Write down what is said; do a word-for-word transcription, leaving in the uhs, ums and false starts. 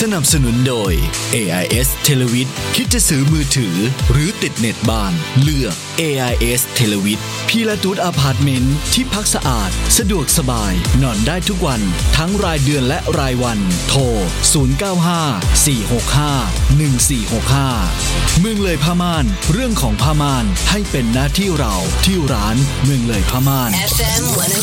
นับสนุนโดย เอ ไอ เอส Televid คิดจะซื้อมือถือหรือติดเน็ตบ้านเลือก เอ ไอ เอส Televid พีลาตูดอพาร์ตเมนต์ที่พักสะอาดสะดวกสบายนอนได้ทุกวันทั้งรายเดือนและรายวันโทรศูนย์ เก้า ห้า สี่ หก ห้า หนึ่ง สี่ หก ห้าเมืองเลยผ้าม่านเรื่องของผ้าม่านให้เป็นหน้าที่เราที่ร้านเมืองเลยผ้าม่านเอฟ เอ็ม หนึ่ง